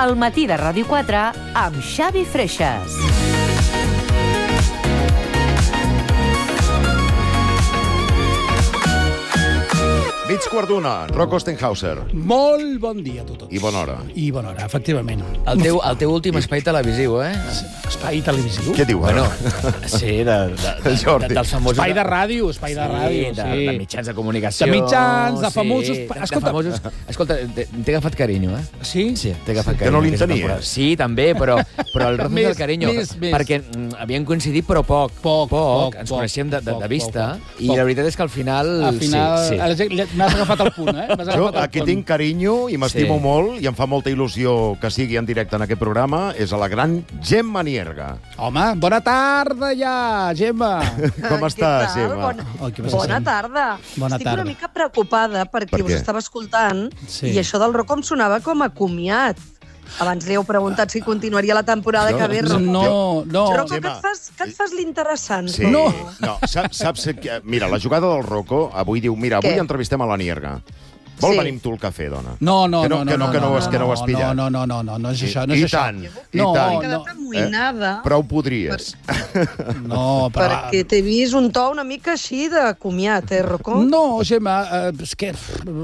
El matí de Ràdio 4 amb Xavi Freixas. Mig quart d'una, Rocco Stenhauser. Molt bon dia a tots. I bona hora. I bona hora, efectivament. El teu últim espai televisiu, eh? Espai televisiu? Què diu ara? Sí, dels famosos... Espai de ràdio, espai de ràdio, sí. De mitjans de comunicació. De mitjans, de famosos... Escolta, t'he agafat carinyo, eh? Sí? Sí, t'he agafat carinyo. Que no li tenia. Sí, també, però el rozo del carinyo. Perquè havíem coincidit, però poc. Poc. Ens coneixíem de vista. I la veritat és que al final... M'has agafat el punt, eh? Jo aquí tinc carinyo i m'estimo molt i em fa molta il·lusió que sigui en directe en aquest programa. És a la gran Gemma Nierga. Home, bona tarda ja, Gemma. Com estàs, Gemma? Bona tarda. Estic una mica preocupada perquè us estava escoltant i això del Rocco em sonava com a comiat. Abans li heu preguntat si continuaria la temporada que ve, Rocco. No. Rocco, que et fas l'interessant? Sí. No, saps... Mira, la jugada del Rocco avui diu, mira, avui entrevistem a la Nierga. Vol venir amb tu al cafè, dona? No. Que no ho has pillat. No és això. I tant. M'he quedat amoïnada. Però ho podries. No, però... Perquè t'he vist un to una mica així de comiat, Rocco? No, Gemma, és que...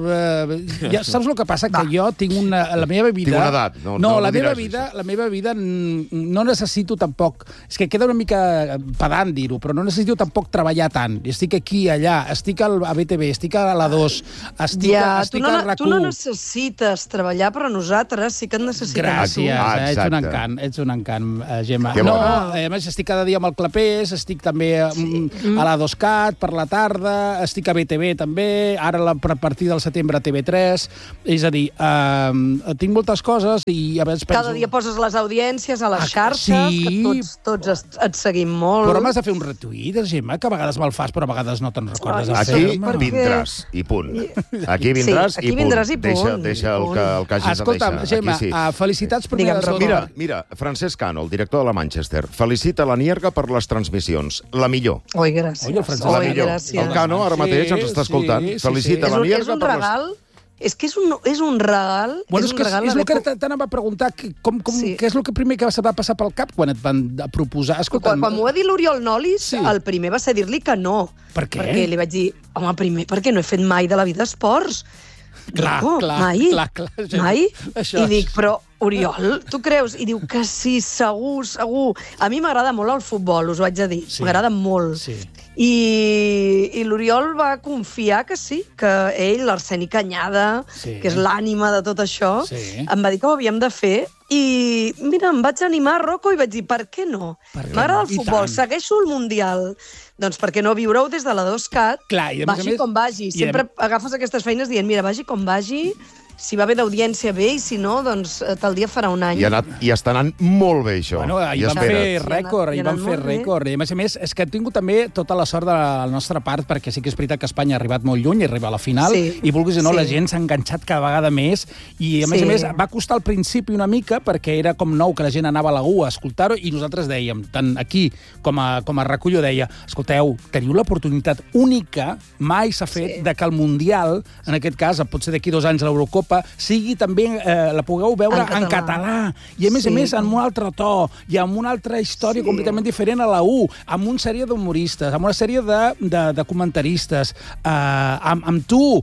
Ja saps el que passa? Que jo tinc una... La meva vida... Tinc una edat. No, la meva vida no necessito tampoc... És que queda una mica pedant dir-ho, però no necessito tampoc treballar tant. Estic aquí, allà, estic a BTV, estic a la 2, estic a RAC1. Tu no necessites treballar, però nosaltres sí que et necessitem. Gràcies, ets un encant, Gemma. Que no, bona. a més, estic cada dia amb el Clapés, estic també a la 2CAT per la tarda, estic a BTV també, ara a partir del setembre a TV3, és a dir, tinc moltes coses i a vegades penso... Cada dia poses les audiències a les xarxes, que tots et seguim molt. Però m'has de fer un retuit, Gemma, que a vegades me'l fas, però a vegades no te'n recordes. Aquí vindràs, i punt. Aquí vindràs i punt. Deixa el que hagis de deixar. Escolta'm, Gemma, felicitats per Mira, Francesc Cano, el director de la Manchester, felicita la Nierga per les transmissions. La millor. Oi, gràcies. La millor. El Cano ara mateix ens està escoltant. Felicita la Nierga per les... És un regal. És que és un regal. Bueno, és el que t'anava a preguntar. Què és el primer que va passar pel cap quan et van proposar? Quan m'ho va dir l'Oriol Nolis, el primer va ser dir-li que no. Per què? Perquè li vaig dir, home, primer, perquè no he fet mai de la vida esports. Clar. Mai? I dic, però, Oriol, tu creus? I diu que sí, segur. A mi m'agrada molt el futbol, us ho haig de dir. M'agrada molt. I l'Oriol va confiar que sí, que ell, l'Arseni Canyada, que és l'ànima de tot això, em va dir que ho havíem de fer. I, mira, em vaig animar, Rocco, i vaig dir, per què no? M'agrada el futbol, segueixo el Mundial. Doncs per què no viure-ho des de la 2CAT? Vagi com vagi. Sempre agafes aquestes feines dient, mira, vagi com vagi, si va bé d'audiència bé, i si no, doncs tal dia farà un any. I està anant molt bé, això. Bueno, hi van fer rècord, I a més, és que he tingut també tota la sort de la nostra part, perquè sí que és veritat que Espanya ha arribat molt lluny, i arriba a la final, i vulguis o no, la gent s'ha enganxat cada vegada més, i a més, va costar al principi una mica, perquè era com nou que la gent anava a la GU a escoltar-ho, i nosaltres dèiem, tant aquí com a RAC1 deia, escolteu, teniu l'oportunitat única, mai s'ha fet, de que el Mundial, en aquest cas, potser d'aquí 2 anys a l'Eurocopa, sigui també, la pugueu veure en català. I a més, amb un altre to, i amb una altra història completament diferent a la 1, amb una sèrie d'humoristes, amb una sèrie de comentaristes, amb tu.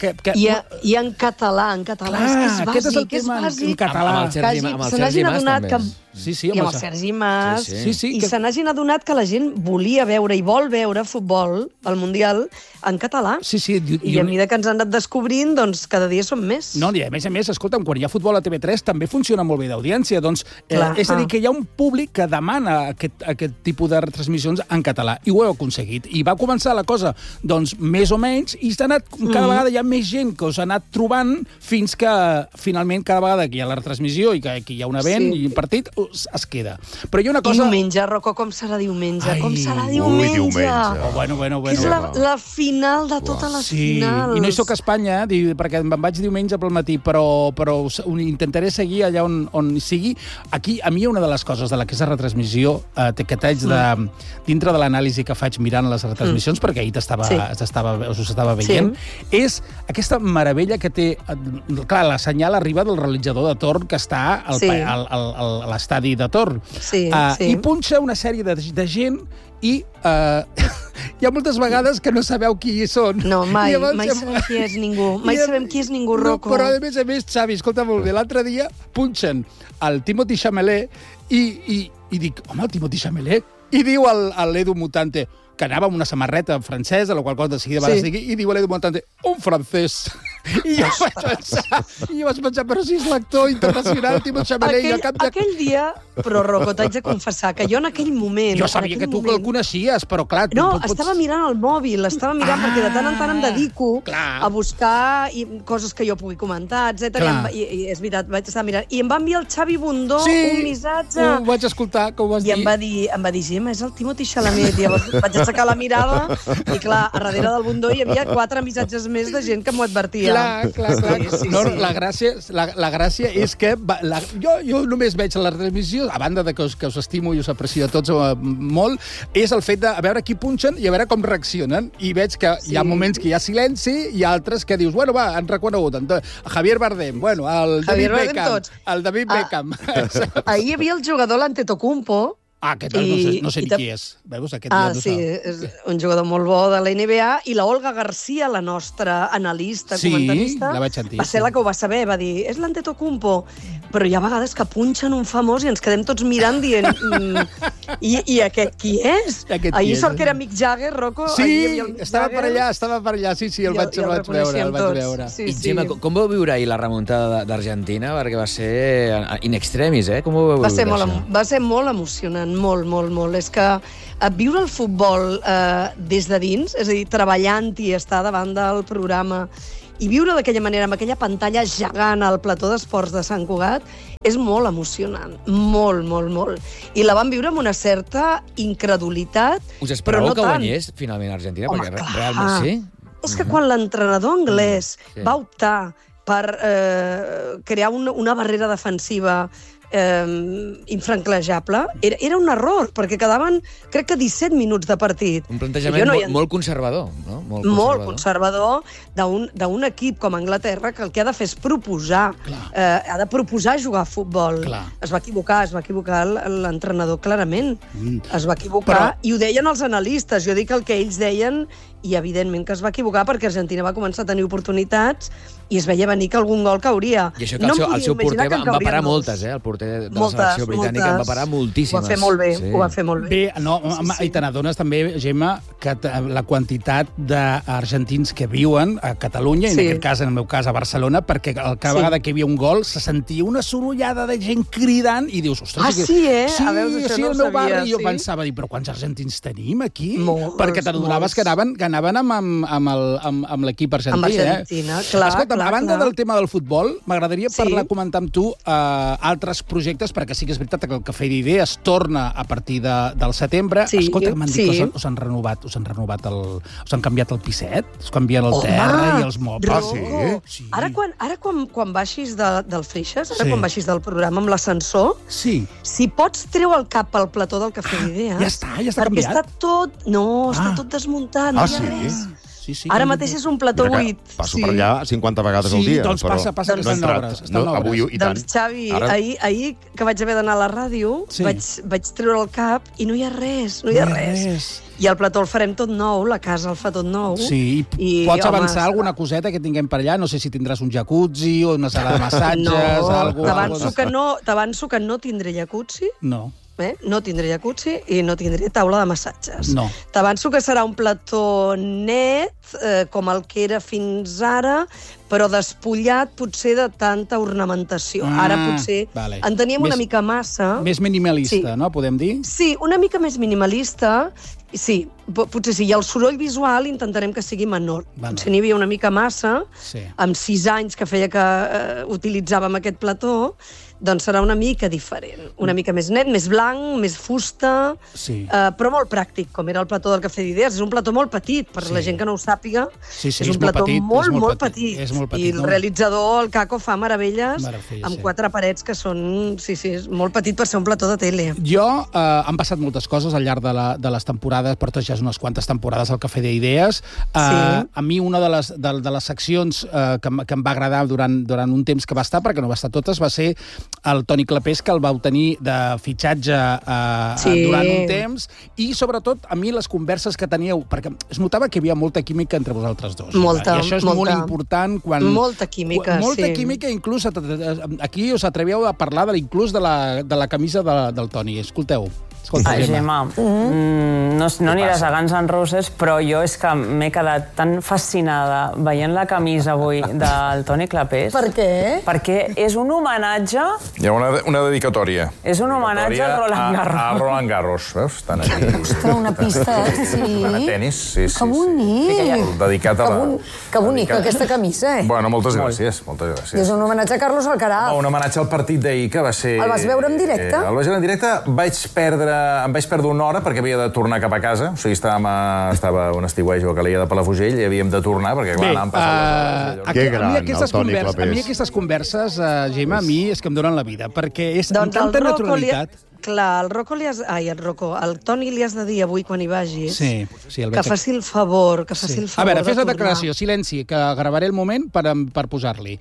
I en català, Aquest és el tema, en català. Amb el Sergi Mas, també. I amb el Sergi Mas. I se n'hagin adonat que la gent volia veure i vol veure futbol, al Mundial, en català. I a mesura que ens han anat descobrint, doncs cada dia som més. No, i a més, escolta'm, quan hi ha futbol a TV3 també funciona molt bé d'audiència. Doncs, és a dir, que hi ha un públic que demana aquest tipus de retransmissions en català. I ho heu aconseguit. I va començar la cosa, doncs, més o menys, i cada vegada hi ha més gent que us ha anat trobant fins que, finalment, cada vegada que hi ha la retransmissió i que hi ha un event i un partit, es queda. Però hi ha una cosa... Diumenge, Rocco, com serà diumenge? Com serà diumenge? Bueno. És la final de totes les finals. I no hi soc a Espanya, perquè me'n vaig diumenge pel matí, però intentaré seguir allà on sigui. Aquí, a mi, una de les coses de la que és la retransmissió que t'haig de... dintre de l'anàlisi que faig mirant les retransmissions, perquè ahir us estava veient, és aquesta meravella que té... Clar, la senyal arriba del realitzador de torn que està a l'estadi de torn. I punxa una sèrie de gent i hi ha moltes vegades que no sabeu qui són. No, mai sabem qui és ningú. Mai sabem qui és ningú, Rocco. Però, a més, Xavi, escolta molt bé, l'altre dia punxen el Timothée Chalamet i dic, home, el Timothée Chalamet? I diu a l'Edu Mutante, que anava amb una samarreta francesa, la qual cosa de seguida va decidir, i diu a l'Edu Mutante, un francès. I jo vaig pensar, però si és l'actor internacional, Timothée Chalamet... Aquell dia, però, Rocco, t'haig de confessar que jo en aquell moment... Jo sabia que tu el coneixies, però clar... No, estava mirant el mòbil, perquè de tant en tant em dedico a buscar coses que jo pugui comentar, etc. I és veritat, vaig estar mirant. I em va enviar el Xavi Bundó un missatge. Ho vaig escoltar, que ho vas dir. I em va dir, Gemma, és el Timothée Chalamet. I llavors vaig aixecar la mirada i, clar, a darrere del Bundó hi havia 4 missatges més de gent que m'ho advertia. Clar. No, la gràcia és que jo només veig la transmissió, a banda de que us estimo i us aprecio a tots molt, és el fet de veure qui punxen i a veure com reaccionen. I veig que hi ha moments que hi ha silenci i altres que dius, bueno, va, han reconegut Javier Bardem, bueno, el David Beckham. Ahir hi havia el jugador l'Antetokounmpo. Aquest no sé ni qui és. Veus? Sí, és un jugador molt bo de la NBA, i la Olga García, la nostra analista, comentarista, va ser la que ho va saber, va dir, és l'Antetokounmpo, però hi ha vegades que punxen un famós i ens quedem tots mirant dient, i aquest qui és? Ahir sort que era Mick Jagger, Rocco. Sí, estava per allà, sí, el vaig veure. I Gemma, com vau viure ahir la remuntada d'Argentina? Perquè va ser in extremis, eh? Com ho vau viure, això? Va ser molt emocionant. Molt. És que viure el futbol des de dins, és a dir, treballant-hi, estar davant del programa i viure d'aquella manera, amb aquella pantalla gegant al plató d'esports de Sant Cugat, és molt emocionant. Molt. I la vam viure amb una certa incredulitat, us esperàveu que guanyés finalment Argentina? Home, perquè realment sí? És que quan l'entrenador anglès va optar per crear una barrera defensiva infranquejable, era un error, perquè quedaven, crec que 17 minuts de partit. Un plantejament molt conservador, no? Molt conservador d'un equip com Anglaterra, que el que ha de fer és proposar, ha de proposar jugar a futbol. Es va equivocar l'entrenador clarament. Es va equivocar, i ho deien els analistes. Jo dic el que ells deien, i evidentment que es va equivocar, perquè Argentina va començar a tenir oportunitats i es veia venir que algun gol cauria. I això que el seu porter en va parar moltes, el porter de la selecció britànica en va parar moltíssimes. Ho va fer molt bé. I te n'adones també, Gemma, que la quantitat d'argentins que viuen a Catalunya, i en el meu cas a Barcelona, perquè cada vegada que hi havia un gol se sentia una sorollada de gent cridant i dius, ostres... Sí, el meu barri. I jo pensava, però quants argentins tenim aquí? Perquè t'adonaves que anaven amb l'equip argentí. Amb Argentina, clar. Escolta'm, a banda del tema del futbol, m'agradaria comentar amb tu altres projectes, perquè sí que és veritat que el Cafè d'Idees torna a partir del setembre. Escolta, m'han dit que us han canviat el piset? Us canvien el terra i els mobles? Sí. Ara quan baixis del Freixes, quan baixis del programa amb l'ascensor, si pots, treu el cap pel plató del Cafè d'Idees. Ja està canviat? Perquè està tot desmuntat, no hi ha res. Ara mateix és un plató buit. Passo per allà 50 vegades al dia. Sí, doncs passa que estan obres. Avui i tant. Doncs, Xavi, ahir que vaig haver d'anar a la ràdio, vaig treure el cap i no hi ha res, I el plató el farem tot nou, la casa el fa tot nou. Sí, i pots avançar alguna coseta que tinguem per allà? No sé si tindràs un jacuzzi o una sala de massatges... T'avanço que no tindré jacuzzi. No. No tindré jacuzzi i no tindré taula de massatges. T'avanço que serà un plató net, com el que era fins ara, però despullat potser de tanta ornamentació. Ara potser en teníem una mica massa. Més minimalista, no? Podem dir? Sí, una mica més minimalista. Sí, potser sí. I el soroll visual intentarem que sigui menor. Potser n'hi havia una mica massa, amb 6 anys que feia que utilitzàvem aquest plató. doncs serà una mica diferent. Una mica més net, més blanc, més fusta, però molt pràctic, com era el plató del Cafè d'Idees. És un plató molt petit, per la gent que no ho sàpiga. És un plató molt petit. I el realitzador, el Caco, fa meravelles amb 4 parets que són... Sí, és molt petit per ser un plató de tele. Han passat moltes coses al llarg de les temporades, portes ja unes quantes temporades al Cafè d'Idees. A mi una de les seccions que em va agradar durant un temps que va estar, perquè no va estar totes, va ser el Toni Clapés, que el vau tenir de fitxatge durant un temps, i sobretot a mi les converses que teníeu, perquè es notava que hi havia molta química entre vosaltres dos. Molta, i això és molt important quan... Molta química, Molta química, inclús aquí us atrevíeu a parlar inclús de la camisa del Toni. Escolteu. Gemma, no aniràs a Guns N' Roses, però jo és que m'he quedat tan fascinada veient la camisa avui del Toni Clapés. Per què? Perquè és un homenatge... Hi ha una dedicatòria. És un homenatge al Roland Garros. A Roland Garros, veus? Estan aquí. Ostres, una pista, A tenis, sí. Que bonic. Dedicat a la... Que bonica aquesta camisa, Bueno, moltes gràcies. És un homenatge a Carlos Alcaraz. Un homenatge al partit d'ahir, que va ser... El vas veure en directe? El vaig veure en directe, em vaig perdre una hora perquè havia de tornar cap a casa. O sigui, estava un estiueig o Calella de Palafrugell i havíem de tornar perquè, clar, anàvem passant... Que gran, el Toni Clapés. A mi aquestes converses, Gemma, a mi és que em donen la vida, perquè és amb tanta naturalitat. Clar, el Toni li has de dir avui quan hi vagis que faci el favor, A veure, fes la declaració, silenci, que gravaré el moment per posar-li.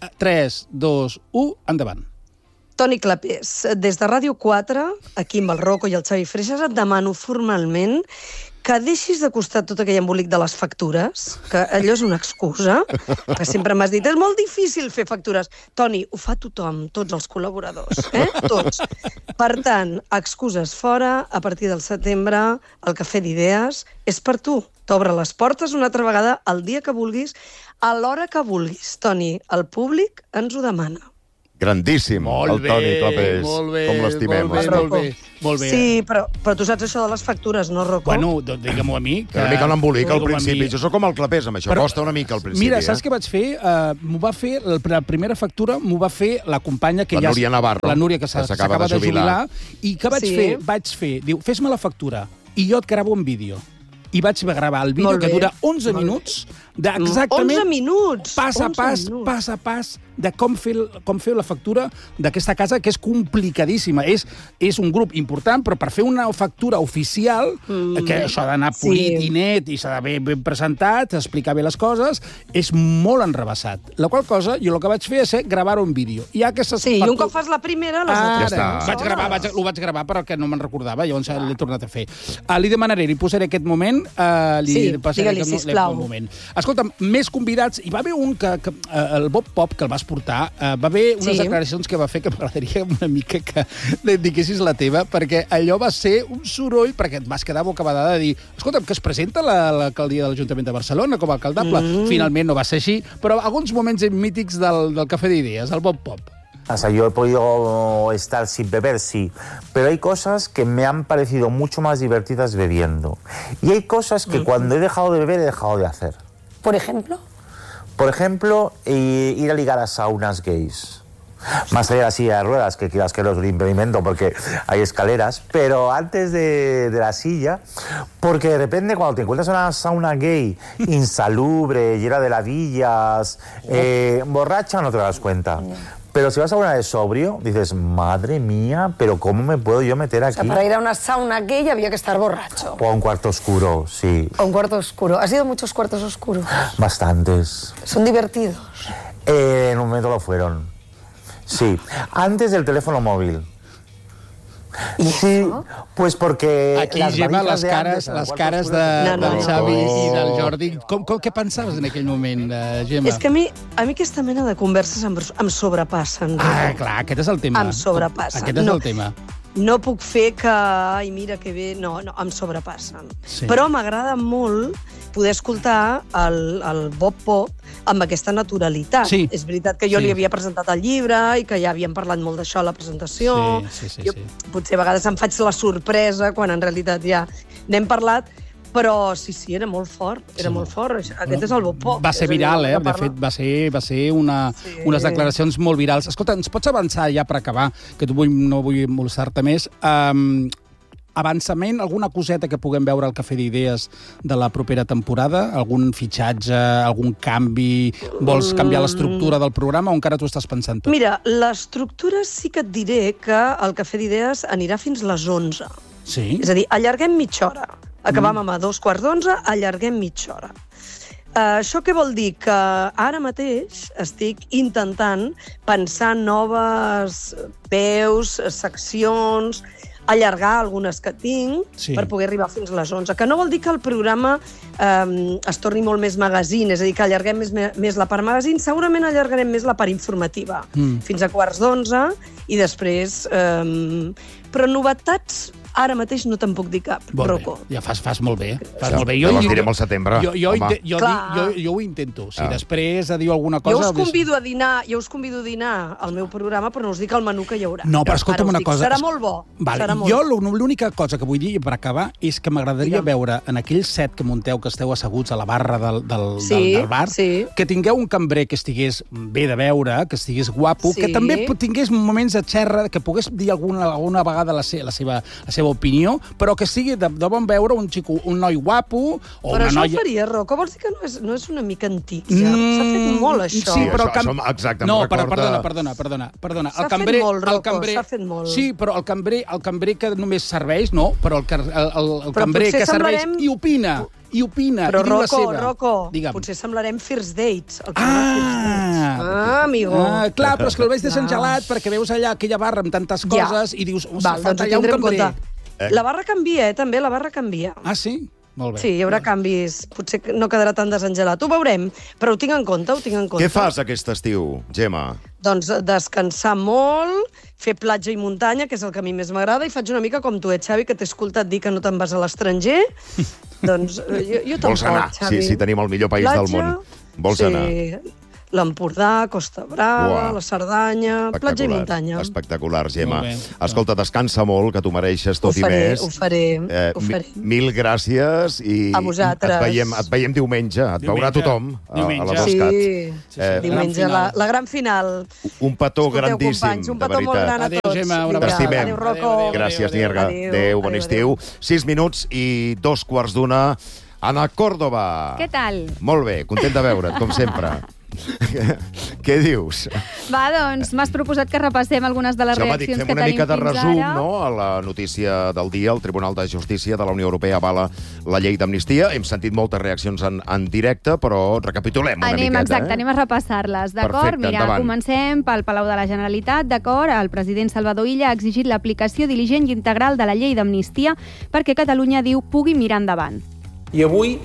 3, 2, 1, endavant. Toni Clapés, des de Ràdio 4, aquí amb el Rocco i el Xavi Freixas, et demano formalment que deixis de costat tot aquell embolic de les factures, que allò és una excusa, que sempre m'has dit, és molt difícil fer factures. Toni, ho fa tothom, tots els col·laboradors, tots. Per tant, excuses fora, a partir del setembre, el Cafè d'Idees és per tu. T'obre les portes una altra vegada el dia que vulguis, a l'hora que vulguis. Toni, el públic ens ho demana. Grandíssim, el Toni Clapés. Com l'estimem. Molt bé. Sí, però tu saps això de les factures, no, Rocco? Bueno, digue-m'ho a mi. Una mica l'embolic al principi. Jo sóc com el Clapés amb això, costa una mica al principi. Mira, saps què vaig fer? M'ho va fer, la primera factura m'ho va fer la companya que la Núria Navarro, la Núria, que s'acaba de jubilar. I què vaig fer? Vaig fer, diu, fes-me la factura i jo et gravo un vídeo. I vaig gravar el vídeo que dura 11 minuts d'exactament 11 minuts! Pas a pas de com fer la factura d'aquesta casa, que és complicadíssima. És un grup important, però per fer una factura oficial, que això ha d'anar polit i net, i s'ha d'haver ben presentat, explicar bé les coses, és molt enrebaçat. La qual cosa, jo el que vaig fer és gravar un vídeo. I un cop fas la primera, les altres. Ho vaig gravar, però que no me'n recordava, llavors l'he tornat a fer. Li demanaré, li posaré aquest moment, digue-li, sisplau. Escolta, més convidats, hi va haver un que el Bob Pop, que el vas portar, va haver unes declaracions que va fer que m'agradaria una mica que et diguessis la teva, perquè allò va ser un soroll, perquè et vas quedar bocabadada de dir, escolta, que es presenta l'alcaldia de l'Ajuntament de Barcelona com a alcaldable. Finalment no va ser així, però alguns moments mítics del Cafè d'Idees, el Bob Pop. O sea, yo he podido estar sin beber, sí, pero hay cosas que me han parecido mucho más divertidas bebiendo. Y hay cosas que cuando he dejado de beber he dejado de hacer. ¿Por ejemplo? Por ejemplo, ir a ligar a saunas gays. Más allá de la silla de ruedas, que quieras que no es un impedimento porque hay escaleras, pero antes de la silla, porque de repente cuando te encuentras en una sauna gay insalubre, llena de ladillas, borracha, no te das cuenta. Pero si vas a una de sobrio, dices, madre mía, pero ¿cómo me puedo yo meter aquí? O sea, para ir a una sauna gay había que estar borracho. O a un cuarto oscuro, sí. O un cuarto oscuro. ¿Has ido a muchos cuartos oscuros? Bastantes. ¿Son divertidos? En un momento lo fueron. Sí. Antes del teléfono móvil. ¿Y sí, eso? Pues porque... Aquí, Gemma, les cares del Xavi i del Jordi. Què pensaves en aquell moment, Gemma? És que a mi aquesta mena de converses em sobrepassen. Clar, aquest és el tema. Em sobrepassen. Aquest és el tema. No puc fer que, ai, mira que bé, no, em sobrepassen. Sí. Però m'agrada molt poder escoltar el Bob Pop amb aquesta naturalitat. Sí. És veritat que jo li havia presentat el llibre i que ja havíem parlat molt d'això a la presentació. Sí. Jo potser a vegades em faig la sorpresa quan en realitat ja n'hem parlat, Però sí, era molt fort, molt fort. Aquest és el bo poc. Va ser viral, de fet, va ser unes declaracions molt virals. Escolta, ens pots avançar ja per acabar, que no vull molestar-te més, avançament, alguna coseta que puguem veure al Cafè d'Idees de la propera temporada? Algun fitxatge, algun canvi? Vols canviar l'estructura del programa o encara t'ho estàs pensant tot? Mira, l'estructura sí que et diré que el Cafè d'Idees anirà fins les 11. Sí? És a dir, allarguem mitja hora. Acabam a 2:15, allarguem mitja hora. Això què vol dir? Que ara mateix estic intentant pensar noves veus, seccions, allargar algunes que tinc per poder arribar fins a les 11. Que no vol dir que el programa es torni molt més magazine, és a dir, que allarguem més la part magazine, segurament allargarem més la part informativa, fins a 11:15, i després... Però novetats... Ara mateix no te'n puc dir cap, Rocco. Ja fas molt bé. Te les direm al setembre. Jo ho intento. Si després diu alguna cosa... Jo us convido a dinar al meu programa, però no us dic el menú que hi haurà. No, però escolta'm una cosa. Serà molt bo. Jo l'única cosa que vull dir, per acabar, és que m'agradaria veure en aquell set que munteu, que esteu asseguts a la barra del bar, que tingueu un cambrer que estigués bé de veure, que estigués guapo, que també tingués moments de xerra, que pogués dir alguna vegada la seva opinió, però que sigui de bon veure un noi guapo o una noia... Però això ho faria, Rocco? Vols dir que no és una mica antic, ja? S'ha fet molt, això. Sí, però... Exacte, no, perdona. S'ha fet molt, Rocco, s'ha fet molt. Sí, però el cambrer que només serveix, no, però el cambrer que serveix i opina, però, i diu la seva. Rocco, potser semblarem First Dates. Amigo. Clar, però és que el veig desengelat perquè veus allà aquella barra amb tantes coses i dius, falta allà un cambrer. La barra canvia, també, la barra canvia. Ah, sí? Molt bé. Sí, hi haurà canvis. Potser no quedarà tan desengelat. Ho veurem, però ho tinc en compte, Què fas aquest estiu, Gemma? Doncs descansar molt, fer platja i muntanya, que és el que a mi més m'agrada, i faig una mica com tu, Xavi, que t'he escoltat dir que no te'n vas a l'estranger. Doncs jo tampoc, Vols anar? Xavi. Sí, tenim el millor país del món. Vols anar? L'Empordà, Costa Brava, la Cerdanya, platja i muntanya. Espectacular, Gemma. Escolta, descansa molt, que t'ho mereixes tot i més. Ho faré. Mil gràcies i a vosaltres. Et veiem diumenge. Et veurà tothom a la Boscat. Sí, diumenge, la gran final. Un petó grandíssim, un petó molt gran a tots. Adéu, Gemma. T'estimem. Gràcies, Nierga. Adéu, bon estiu. 6 minuts i 2:15. Anna Córdoba. Què tal? Molt bé, content de veure't, com sempre. Què dius? Va, doncs, m'has proposat que repassem algunes de les reaccions que tenim fins ara. Fem una mica de resum, no?, a la notícia del dia. El Tribunal de Justícia de la Unió Europea avala la llei d'amnistia. Hem sentit moltes reaccions en directe, però recapitulem una miqueta. Exacte, anem a repassar-les, d'acord? Mira, comencem pel Palau de la Generalitat, d'acord? El president Salvador Illa ha exigit l'aplicació diligent i integral de la llei d'amnistia perquè Catalunya, diu, pugui mirar endavant. I avui,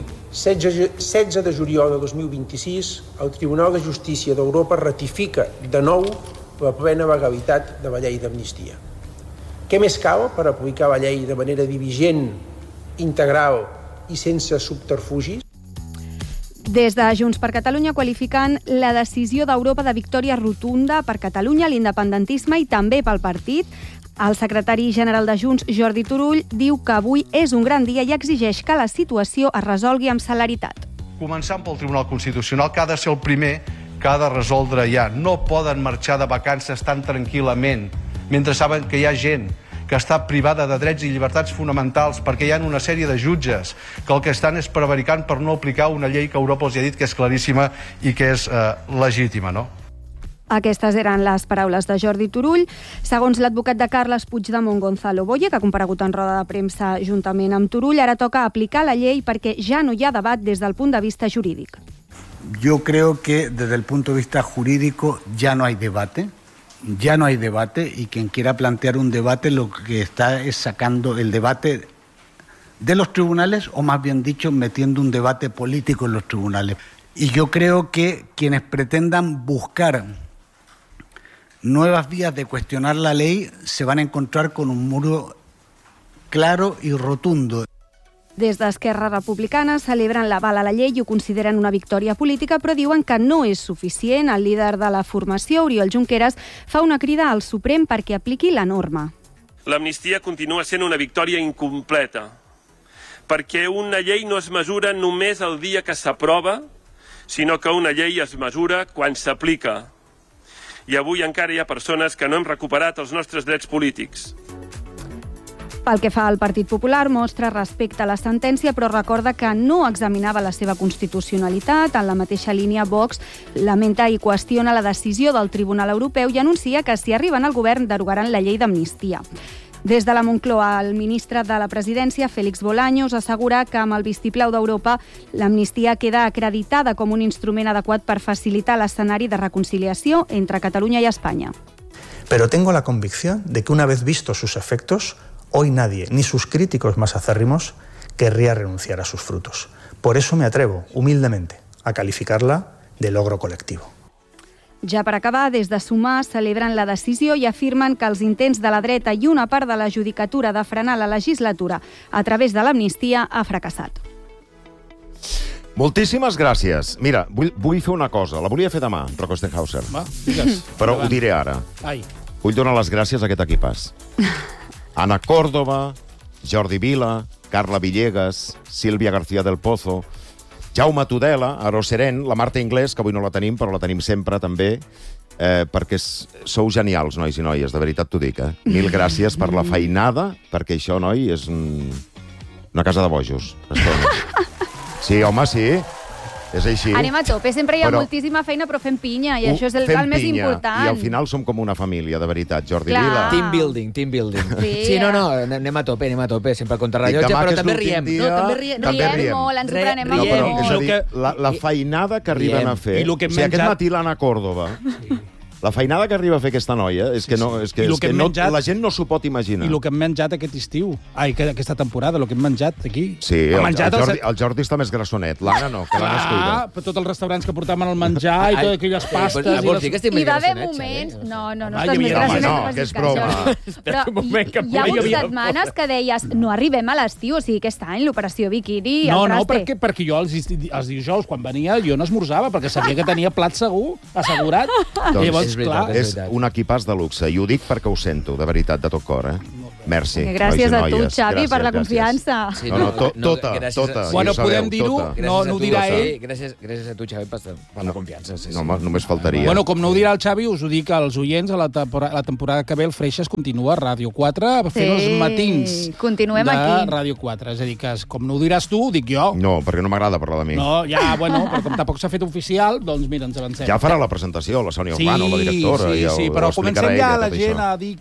16 de juliol de 2026, el Tribunal de Justícia d'Europa ratifica de nou la plena legalitat de la llei d'amnistia. Què més cal per aplicar la llei de manera diligent, integral i sense subterfugis? Des de Junts per Catalunya qualificant la decisió d'Europa de victòria rotunda per Catalunya, l'independentisme i també pel partit. El secretari general de Junts, Jordi Turull, diu que avui és un gran dia i exigeix que la situació es resolgui amb celeritat. Començant pel Tribunal Constitucional, que ha de ser el primer que ha de resoldre ja. No poden marxar de vacances tan tranquil·lament, mentre saben que hi ha gent que està privada de drets i llibertats fonamentals perquè hi ha una sèrie de jutges que el que estan és prevaricant per no aplicar una llei que Europa els ha dit que és claríssima i que és legítima, no? Aquestes eren les paraules de Jordi Turull. Segons l'advocat de Carles Puigdemont, Gonzalo Boye, que ha comparegut en roda de premsa juntament amb Turull, ara toca aplicar la llei perquè ja no hi ha debat des del punt de vista jurídic. Yo creo que desde el punto de vista jurídico ya no hay debate. Ya no hay debate y quien quiera plantear un debate lo que está es sacando el debate de los tribunales o más bien dicho metiendo un debate político en los tribunales. Y yo creo que quienes pretendan buscar nuevas vías de cuestionar la ley se van a encontrar con un muro claro y rotundo. Des d'Esquerra Republicana celebren l'aval a la llei i ho consideren una victòria política, però diuen que no és suficient. El líder de la formació, Oriol Junqueras, fa una crida al Suprem perquè apliqui la norma. L'amnistia continua sent una victòria incompleta, perquè una llei no es mesura només el dia que s'aprova, sinó que una llei es mesura quan s'aplica. I avui encara hi ha persones que no hem recuperat els nostres drets polítics. Pel que fa al Partit Popular, mostra respecte a la sentència, però recorda que no examinava la seva constitucionalitat. En la mateixa línia, Vox lamenta i qüestiona la decisió del Tribunal Europeu i anuncia que, si arriben al govern, derogaran la llei d'amnistia. Des de la Moncloa, el ministre de la Presidència, Félix Bolaños, assegura que amb el vistiplau d'Europa l'amnistia queda acreditada com un instrument adequat per facilitar l'escenari de reconciliació entre Catalunya i Espanya. Pero tengo la convicción de que una vez vistos sus efectos, hoy nadie, ni sus críticos más acérrimos, querría renunciar a sus frutos. Por eso me atrevo, humildemente, a calificarla de logro colectivo. Ja per acabar, des de Sumar celebren la decisió i afirmen que els intents de la dreta i una part de la judicatura de frenar la legislatura a través de l'amnistia ha fracassat. Moltíssimes gràcies. Mira, vull fer una cosa. La volia fer demà, Rocco Stenhauser. Va, digues. Però ho diré ara. Ai. Vull donar les gràcies a aquest equipàs. Ana Córdoba, Jordi Vila, Carla Villegas, Sílvia García del Pozo, Jaume Tudela, Aro Seren, la Marta Inglés, que avui no la tenim, però la tenim sempre, també, perquè sou genials, nois i noies, de veritat t'ho dic. Mil gràcies per la feinada, perquè això, noi, és una casa de bojos. Sí, home, sí. És així. Anem a tope, sempre hi ha moltíssima feina, però fem pinya, i això és el més important. I al final som com una família, de veritat, Jordi Vila. Team building. Sí, no, anem a tope, sempre contra rellotge, però també riem. Riem molt, ens ho prenem molt. És a dir, la feinada que arriben a fer... O sigui, aquest matí l'Anna Córdoba... La feinada que arriba a fer aquesta noia és que la gent no s'ho pot imaginar. I el que hem menjat aquest estiu, aquesta temporada, el que hem menjat aquí. Sí, el Jordi està més grassonet, l'Anna no, que l'Anna es cuida. Però tots els restaurants que portaven el menjar i totes aquelles pastes... I va haver moments... No estàs més grassonet. No, que és broma. Però hi ha hagut setmanes que deies no arribem a l'estiu, o sigui, aquest any, l'operació biquini... No, perquè jo els dijous, quan venia, jo no esmorzava, perquè sabia que tenia plat segur, assegurat. Llavors, és un equipàs de luxe, i ho dic perquè ho sento, de veritat, de tot cor, Merci. Gràcies a tu, Xavi, per la confiança. Tota. Bueno, podem dir-ho, no ho dirà ell. Gràcies a tu, Xavi, per la confiança. No, només faltaria. Bueno, com no ho dirà el Xavi, us ho dic als oients, a la temporada que ve el Freixas continua a Ràdio 4, fent els matins de Ràdio 4. És a dir, que com no ho diràs tu, ho dic jo. No, perquè no m'agrada parlar de mi. No, ja, bueno, però com tampoc s'ha fet oficial, doncs mira, ens avancem. Ja farà la presentació, la Sònia Urbano, la directora. Sí, però comencem ja la gent a dir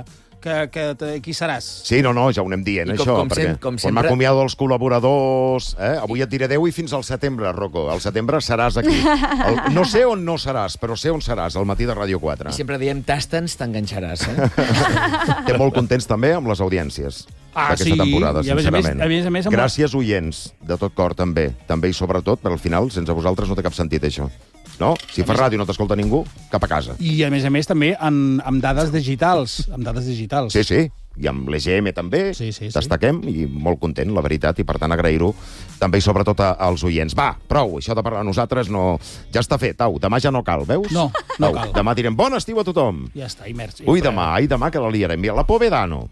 que qui seràs. Sí, no, ja ho anem dient, això, perquè quan m'acomiado els col·laboradors... Avui et diré adéu i fins al setembre, Rocco. Al setembre seràs aquí. No sé on no seràs, però sé on seràs, al matí de Ràdio 4. I sempre diem, tasta'ns, t'enganxaràs. Estem molt contents també amb les audiències d'aquesta temporada, sincerament. A més, gràcies, oients, de tot cor, també. També i sobretot, per al final, sense vosaltres no té cap sentit, això. No? Si fas ràdio i no t'escolta ningú, cap a casa. I, a més, també amb dades digitals. Sí, i amb l'EGM també, destaquem, i molt content, la veritat, i per tant agrair-ho també i sobretot als oients. Va, prou, això de parlar a nosaltres no... Ja està fet, demà ja no cal, veus? No cal. Demà direm bon estiu a tothom. Ja està, i merci. Ui, demà que la liarem. Mira, la Povedano,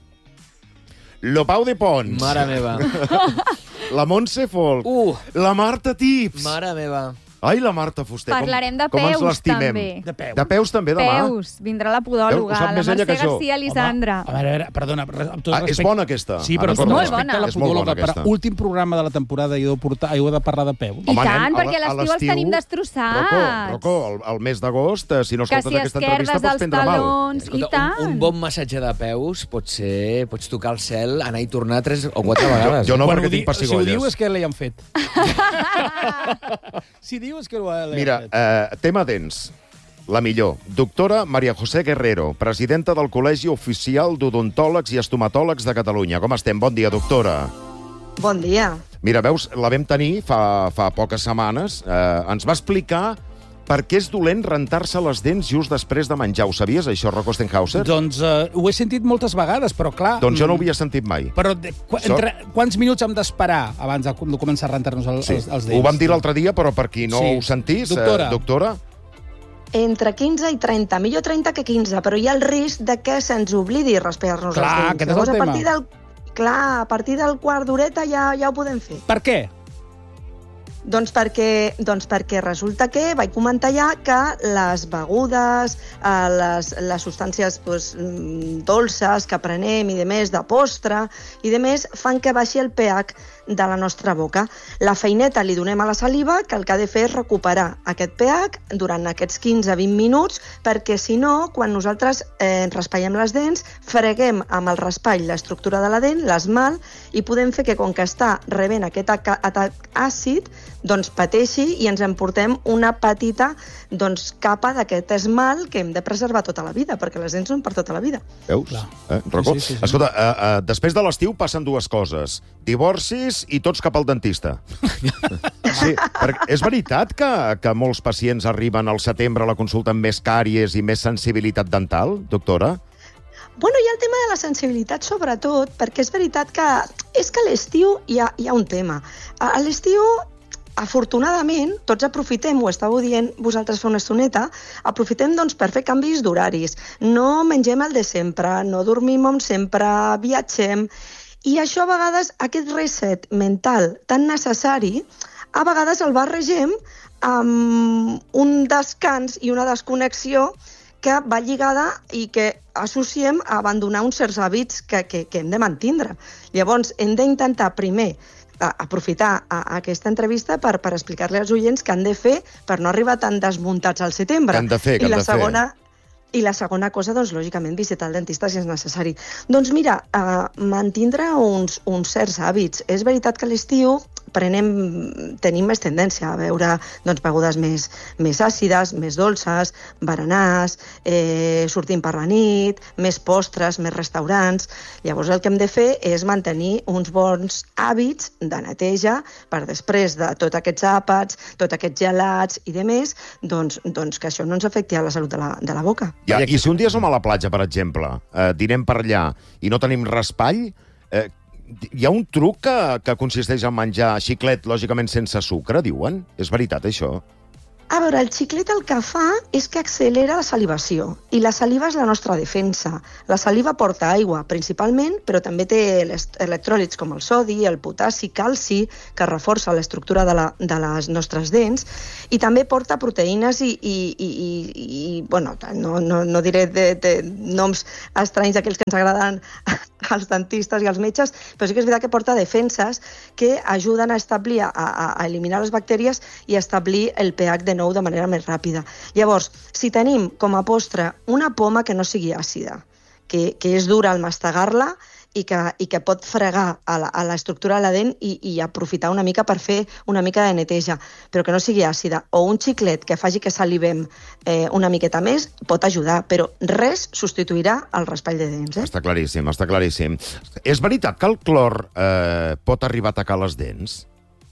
lo Pau de Pons. Mare meva. La Montse Folk. La Marta Tips. Mare meva. Ai, la Marta Fuster, parlarem de com ens peus, l'estimem. també. De peus també, demà? Peus, vindrà la podòloga, la Mercè García Elisandra. A veure, perdona, amb tot respecte... És bona aquesta. Sí, però és molt bona. La podòloga, per últim programa de la temporada heu de parlar de peus. I tant, perquè a l'estiu els tenim destrossats. Rocco, el mes d'agost, si no escoltes aquesta entrevista, pots prendre mal. I tant. Un bon massatge de peus pots tocar el cel, anar i tornar 3 o 4 vegades. Jo no, perquè tinc pessigolles. Si ho diu és que li han fet. Si diu és que ho han fet. Mira, tema dents. La millor. Doctora María José Guerrero, presidenta del Col·legi Oficial d'Odontòlegs i Estomatòlegs de Catalunya. Com estem? Bon dia, doctora. Bon dia. Mira, veus, la vam tenir fa poques setmanes. Ens va explicar per què és dolent rentar-se les dents just després de menjar. Ho sabies, això, Rocco Stenhauser? Doncs ho he sentit moltes vegades, però clar... Doncs jo no ho havia sentit mai. Però quants minuts hem d'esperar abans de començar a rentar-nos els dents? Ho vam dir l'altre dia, però per qui no ho sentís, doctora... Entre 15 i 30. Millor 30 que 15, però hi ha el risc de que se'ns oblidi raspar-nos els dents. Clar, aquest és el tema. clar, a partir del quart d'horeta ja ho podem fer. Per què? Doncs perquè resulta que vaig comentar ja que les begudes, les substàncies dolces que prenem i de més, de postre i de més, fan que baixi el pH de la nostra boca. La feineta li donem a la saliva, que el que ha de fer és recuperar aquest pH durant aquests 15-20 minuts, perquè si no, quan nosaltres raspallem les dents, freguem amb el raspall l'estructura de la dent, l'esmalt, i podem fer que, com que està rebent aquest atac àcid, doncs pateixi i ens emportem una petita capa d'aquest esmalt que hem de preservar tota la vida, perquè les dents són per tota la vida. Veus? Rocco? Sí. Escolta, després de l'estiu passen dues coses. Divorcis i tots cap al dentista. Sí, perquè és veritat que molts pacients arriben al setembre a la consulta amb més càries i més sensibilitat dental, doctora? Bueno, hi ha el tema de la sensibilitat, sobretot, perquè és veritat que a l'estiu hi ha un tema. A l'estiu, afortunadament, tots aprofitem, ho estàveu dient vosaltres fa una estoneta, aprofitem per fer canvis d'horaris. No mengem el de sempre, no dormim on sempre, viatgem. I això, a vegades, aquest reset mental tan necessari, a vegades el barregem amb un descans i una desconnexió que va lligada i que associem a abandonar uns certs hàbits que hem de mantindre. Llavors, hem d'intentar primer aprofitar aquesta entrevista per explicar-li als oients què han de fer per no arribar tan desmuntats al setembre. Què han de fer? I la segona cosa, lògicament, visitar el dentista si és necessari. Doncs mira, mantindre uns certs hàbits. És veritat que a l'estiu tenim més tendència a beure begudes més àcides, més dolces, berenars, sortim per la nit, més postres, més restaurants. Llavors el que hem de fer és mantenir uns bons hàbits de neteja per després de tots aquests àpats, tots aquests gelats i demés, doncs que això no ens afecti a la salut de la boca. I si un dia som a la platja, per exemple, dinem per allà i no tenim raspall, hi ha un truc que consisteix en menjar xiclet, lògicament sense sucre, diuen? És veritat, això? A veure, el xiclet el que fa és que accelera la salivació, i la saliva és la nostra defensa. La saliva porta aigua, principalment, però també té electròlits com el sodi, el potassi, calci, que reforça l'estructura de les nostres dents, i també porta proteïnes i bueno, no diré de noms estranys d'aquells que ens agraden als dentistes i als metges, però sí que és veritat que porta defenses que ajuden a establir, a eliminar les bactèries i a establir el pH de nou de manera més ràpida. Llavors, si tenim com a postre una poma que no sigui àcida, que és dura al mastegar-la i que pot fregar a l'estructura de la dent i aprofitar una mica per fer una mica de neteja, però que no sigui àcida, o un xiclet que faci que salivem una miqueta més, pot ajudar, però res substituirà el raspall de dents. Està claríssim, està claríssim. És veritat que el clor pot arribar a atacar les dents?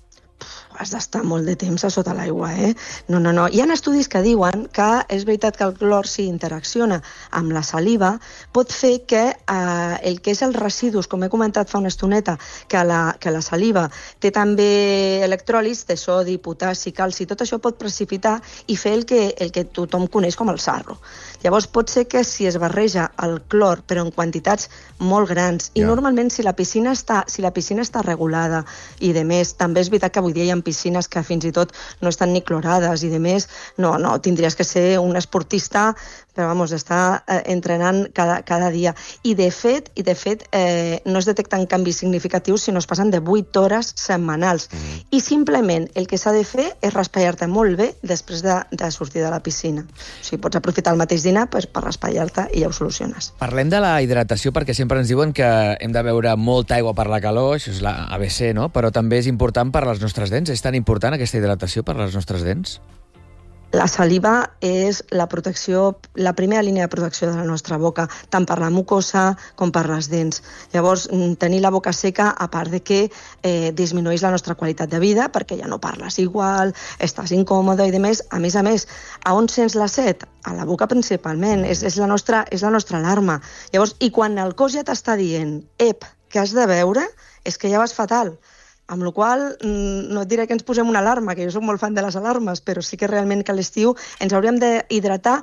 Has d'estar molt de temps a sota l'aigua, No. Hi ha estudis que diuen que és veritat que el clor, si interacciona amb la saliva, pot fer que el que és els residus, com he comentat fa una estoneta, que la saliva té també electròlits de sodi, potassi, calci, tot això pot precipitar i fer el que tothom coneix com el sarro. Llavors pot ser que si es barreja el clor, però en quantitats molt grans, i normalment si la piscina està regulada i de més, també és veritat que avui dia hi ha piscines que fins i tot no estan ni clorades i de més, no, tindries que ser un esportista, però estar entrenant cada dia. I de fet, no es detecten canvis significatius si no es passen de 8 hores setmanals. I simplement el que s'ha de fer és raspallar-te molt bé després de sortir de la piscina. O sigui, pots aprofitar el mateix dinar per raspallar-te i ja ho soluciones. Parlem de la hidratació perquè sempre ens diuen que hem de beure molta aigua per la calor, això és la ABC, no? Però també és important per les nostres dents. És tan important aquesta hidratació per les nostres dents? La saliva és la primera línia de protecció de la nostra boca, tant per la mucosa com per les dents. Llavors, tenir la boca seca, a part de que disminueix la nostra qualitat de vida, perquè ja no parles igual, estàs incòmode i demés. A més, a on sents la set? A la boca principalment, és la nostra alarma. Llavors, i quan el cos ja t'està dient, que has de beure, és que ja vas fatal. Amb la qual cosa, no et diré que ens posem una alarma, que jo soc molt fan de les alarmes, però sí que realment que a l'estiu ens hauríem d'hidratar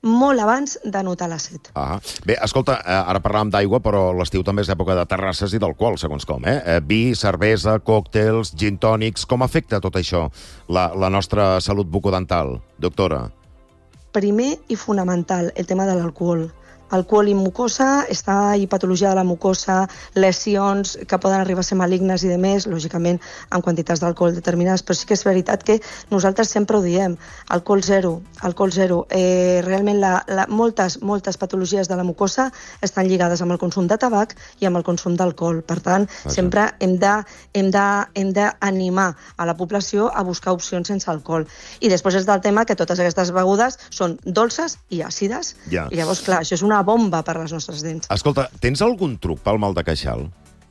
molt abans de notar la set. Bé, escolta, ara parlàvem d'aigua, però l'estiu també és època de terrasses i d'alcohol, segons com, Vi, cervesa, còctels, gin tònics... Com afecta tot això la nostra salut bucodental, doctora? Primer i fonamental, el tema de l'alcohol. Alcohol i mucosa, i patologia de la mucosa, lesions que poden arribar a ser malignes i demés, lògicament amb quantitats d'alcohol determinades, però sí que és veritat que nosaltres sempre ho diem, alcohol zero. Realment moltes patologies de la mucosa estan lligades amb el consum de tabac i amb el consum d'alcohol. Per tant, sempre hem d'animar a la població a buscar opcions sense alcohol. I després és del tema que totes aquestes begudes són dolces i àcides. I llavors, clar, això és una bomba per les nostres dents. Escolta, tens algun truc pel mal de queixal?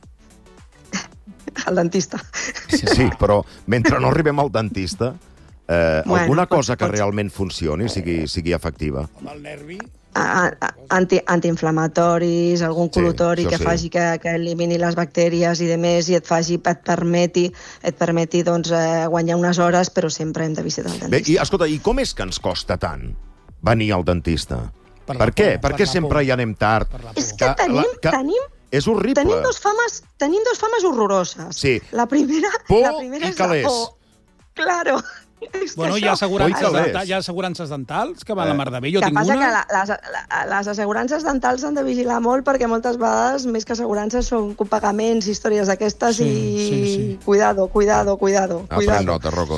El dentista. Sí, però mentre no arribem al dentista, alguna cosa que realment funcioni, sigui efectiva? Amb el nervi? Antiinflamatoris, algun col·lutori que faci que elimini les bactèries i demés i et permeti guanyar unes hores, però sempre hem de visitar el dentista. Bé, i escolta, i com és que ens costa tant venir al dentista? Per què? Per què sempre hi anem tard? És que tenim... És horrible. Tenim dos fames horroroses. Sí. La primera i calés. Claro. Bueno, hi ha assegurances dentals que van a la mar de bé. Jo tinc una... Passa que les assegurances dentals han de vigilar molt perquè moltes vegades, més que assegurances, són copagaments, històries d'aquestes i... Cuidado. Pren nota, Rocco.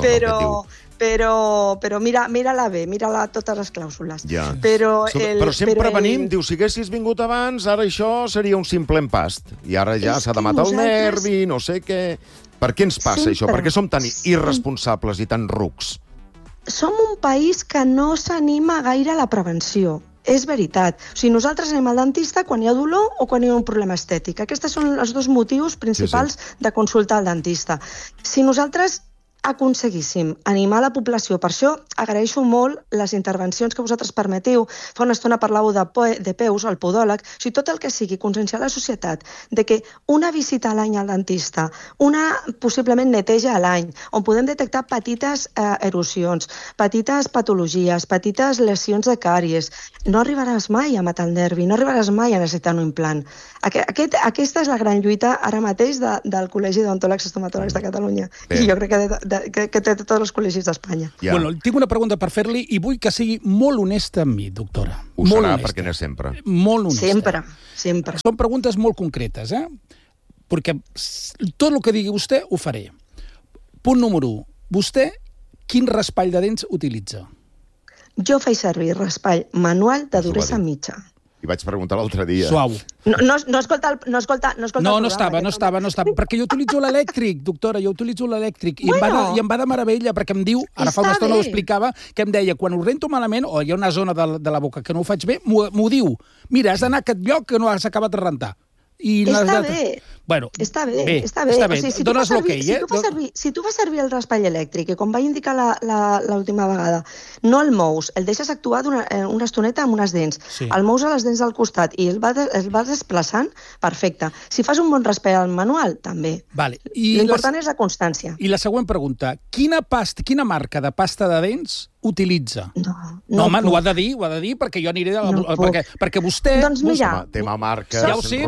Però mira-la bé, mira-la totes les clàusules. Però sempre venim, diu, si haguessis vingut abans, ara això seria un simple empast. I ara ja s'ha de matar el nervi, no sé què... Per què ens passa això? Per què som tan irresponsables i tan rucs? Som un país que no s'anima gaire a la prevenció. És veritat. O sigui, nosaltres anem al dentista quan hi ha dolor o quan hi ha un problema estètic. Aquests són els dos motius principals de consultar al dentista. Si nosaltres aconseguíssim animar la població, per això agraeixo molt les intervencions que vosaltres permetiu. Fa una estona parlàveu de peus, el podòleg, o sigui, tot el que sigui conscienciar la societat de que una visita a l'any al dentista, una possiblement neteja a l'any, on podem detectar petites erosions, petites patologies, petites lesions de càries, no arribaràs mai a matar el nervi, no arribaràs mai a necessitar un implant. Aquesta és la gran lluita ara mateix del Col·legi d'Odontòlegs i Estomatòlegs de Catalunya. I jo crec que té tots els col·legis d'Espanya. Bueno, tinc una pregunta per fer-li i vull que sigui molt honesta amb mi, doctora. Ho serà, perquè n'és sempre. Molt honesta. Sempre. Són preguntes molt concretes, perquè tot el que digui vostè ho faré. Punt número 1. Vostè quin raspall de dents utilitza? Jo faig servir raspall manual de duresa mitja. I vaig preguntar l'altre dia. Suau. No escolta el estava, perquè jo utilitzo l'elèctric, doctora, jo utilitzo l'elèctric, i em va de meravella, perquè em diu, ara fa una estona ho explicava, que em deia, quan ho rento malament, o hi ha una zona de la boca que no ho faig bé, m'ho diu, mira, has d'anar a aquest lloc que no has acabat de rentar. Està bé. Bueno, està bé. O sigui, dones l'okei, Si tu fas servir el raspall elèctric, i com va indicar l'última vegada, no el mous, el deixes actuar una estoneta amb unes dents, el mous a les dents del costat i el vas desplaçant, perfecte. Si fas un bon raspall al manual, també. L'important és la constància. I la següent pregunta, quina marca de pasta de dents utilitza? No, home, ho ha de dir, perquè jo aniré perquè vostè... Doncs mira... Tema marques, ja ho sé,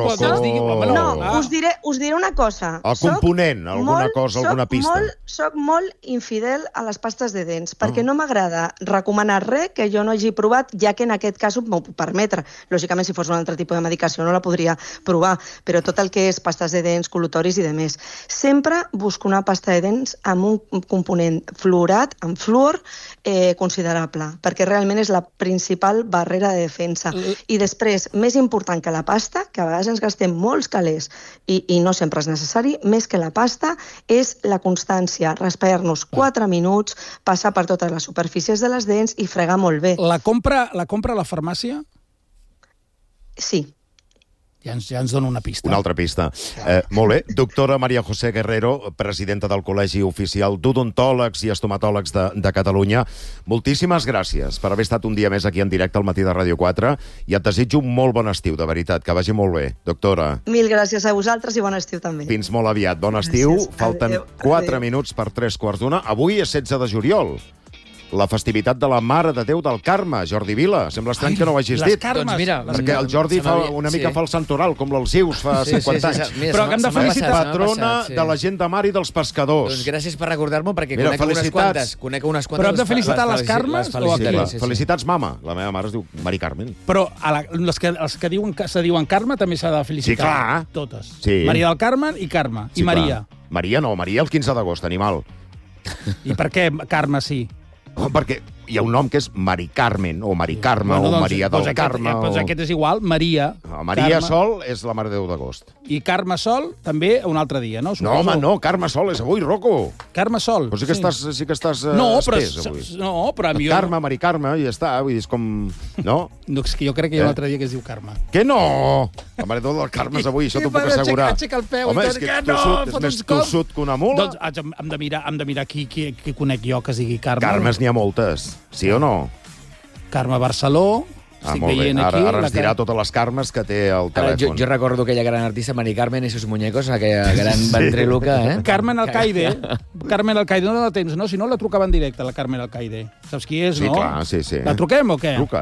us diré una cosa. El component, alguna cosa, alguna pista. Soc molt infidel a les pastes de dents, perquè no m'agrada recomanar res que jo no hagi provat, ja que en aquest cas m'ho puc permetre. Lògicament, si fos un altre tipus de medicació no la podria provar, però tot el que és pastes de dents, col·lutoris i demés. Sempre busco una pasta de dents amb un component fluorat, amb fluor, considerable, perquè realment és la principal barrera de defensa. I després, més important que la pasta, que a vegades ens gastem molts calés i no sempre és necessari, més que la pasta, és la constància, raspallar-nos 4 minuts, passar per totes les superfícies de les dents i fregar molt bé. La compra a la farmàcia? Sí. Ja ens dona una pista. Una altra pista. Molt bé. Doctora María José Guerrero, presidenta del Col·legi Oficial d'Odontòlegs i Estomatòlegs de Catalunya, moltíssimes gràcies per haver estat un dia més aquí en directe al Matí de Ràdio 4 i et desitjo un molt bon estiu, de veritat, que vagi molt bé, doctora. Mil gràcies a vosaltres i bon estiu també. Fins molt aviat. Bon estiu. Falten 4 minuts per 3 quarts d'una. Avui és 16 de juliol. la festivitat de la Mare de Déu del Carme, Jordi Vila. Sembla estrany que no ho hagis dit. Doncs mira, perquè el Jordi una mica fa el santoral, com l'Alzius fa 50 anys. Però que hem de felicitar... Patrona de la gent de mar i dels pescadors. Doncs gràcies per recordar-m'ho, perquè conec unes quantes... Però hem de felicitar les Carmes o aquí? Felicitats, mama. La meva mare es diu Mari Carmen. Però els que se diuen Carme també s'ha de felicitar. Sí, clar. Totes. Sí. Maria del Carme i Carme. I Maria. Maria no, Maria el 15 d'agost, animal. I per què Carme sí? Perquè hi ha un nom que és Mari Carmen, o Mari Carme, o Maria del Carme. Doncs aquest és igual, Maria. Maria Sol és la Mare de Déu d'agost. I Carme Sol també un altre dia, no? No, home, no, Carme Sol és avui, Rocco. Carme Sol. Però sí que estàs espès, avui. No, però a mi... Carme, Mari Carme, i ja està. Vull dir, és com... No? No, és que jo crec que hi ha un altre dia que es diu Carme. Que no! La Mare de Déu del Carme és avui, això t'ho puc assegurar. Aixeca el peu. Home, és que és més tossut que una mula. Doncs hem de mirar qui conec jo que es digui Carme. Carmes n'hi ha moltes, sí o no? Carme Barceló, estic veient aquí... Ara ens dirà totes les Carmes que té al telèfon. Jo recordo aquella gran artista, Mari Carmen i sus muñecos, aquella gran ventríloca, eh? Carmen Alcaide. Carmen Alcaide, no la tens, no? Si no, la trucava en directe, la Carmen Alcaide. Saps qui és, no? Sí, clar, sí. La truquem o què? Truca.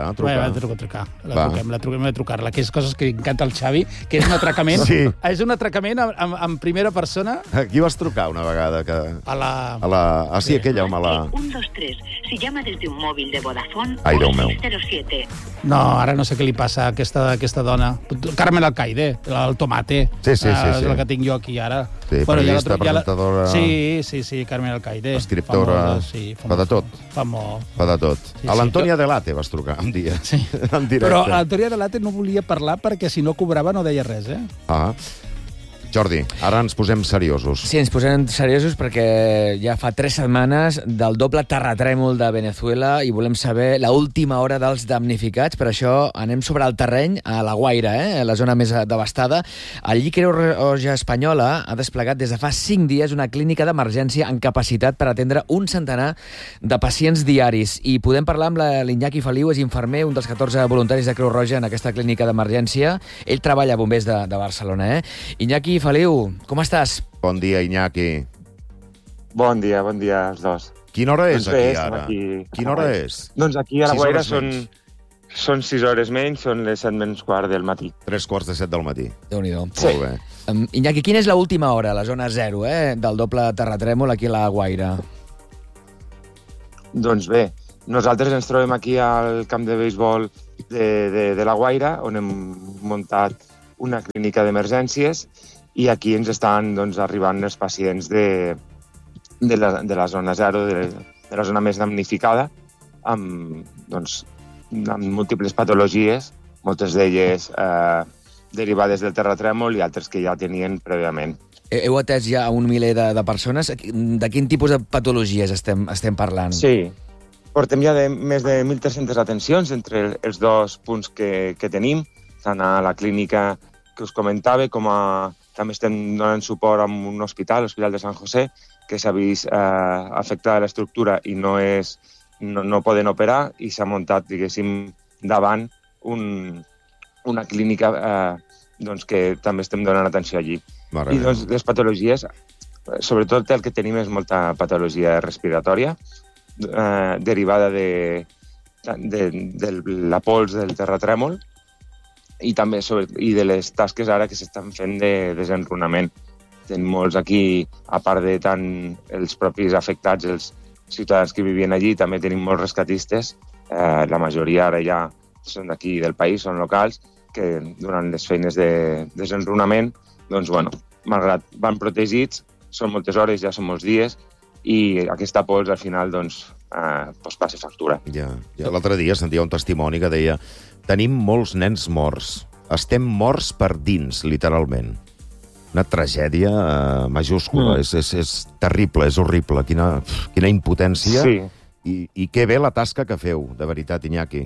La truquem, trucar-la, que és coses que encanta el Xavi, que és un atracament. Sí. És un atracament en primera persona. A qui vas trucar una vegada? A la... Ah, sí, aquella, home, la... 123. Si llama desde un móvil de Vodafone, Ai, Déu meu. 607. No, ara no sé què li passa a aquesta dona. Carmen Alcaide, el tomate. Sí. És la que tinc jo aquí ara. Sí, periodista, presentadora... Sí, Carmen Alcaide. Escriptora, fa de tot. Fa de tot. A l'Antònia Delate vas trucar un dia. Sí. En directe. Però l'Antònia Delate no volia parlar perquè si no cobrava no deia res, eh? Ah. Jordi, ara ens posem seriosos. Sí, ens posem seriosos perquè ja fa 3 setmanes del doble terratrèmol de Venezuela i volem saber l'última hora dels damnificats. Per això anem sobre el terreny a La Guaira, la zona més devastada. Allí Creu Roja Espanyola ha desplegat des de fa 5 dies una clínica d'emergència amb capacitat per atendre un centenar de pacients diaris. I podem parlar amb l'Iñaki Feliu, és infermer, un dels 14 voluntaris de Creu Roja en aquesta clínica d'emergència. Ell treballa a Bombers de Barcelona. Iñaki Feliu, com estàs? Bon dia, Iñaki. Bon dia als dos. Quina hora és aquí, ara? Quina hora és? Doncs aquí a La Guaira són 6 hores menys, són les 7:15 del matí. 3:45 del matí. Déu-n'hi-do. Sí. Molt bé. Iñaki, quina és l'última hora, la zona 0, del doble terratrèmol aquí a La Guaira? Doncs bé, nosaltres ens trobem aquí al camp de béisbol de La Guaira, on hem muntat una clínica d'emergències, i aquí ens estan arribant els pacients de la zona 0, de la zona més damnificada, amb múltiples patologies, moltes d'elles derivades del terratrèmol i altres que ja tenien prèviament. Heu atès ja un miler de persones. De quin tipus de patologies estem parlant? Sí, portem ja més de 1.300 atencions entre els dos punts que tenim, tant a la clínica que us comentava, com també estem donant suport a un hospital, l'Hospital de San José, que s'ha vist afectada l'estructura i no poden operar, i s'ha muntat, diguéssim, davant una clínica que també estem donant atenció allí. I les patologies, sobretot el que tenim és molta patologia respiratòria, derivada de la pols del terratrèmol, i també de les tasques ara que s'estan fent de desenrunament. Tenim molts aquí, a part de tant els propis afectats, els ciutadans que vivien allí, també tenim molts rescatistes. La majoria ara ja són d'aquí del país, són locals, que durant les feines de desenrunament, malgrat van protegits, són moltes hores, ja són molts dies, i aquesta pols al final passa factura. L'altre dia sentia un testimoni que deia: tenim molts nens morts, estem morts per dins, literalment. Una tragèdia majúscula, és terrible, és horrible, quina impotència. Sí. I que bé la tasca que feu, de veritat, Iñaki.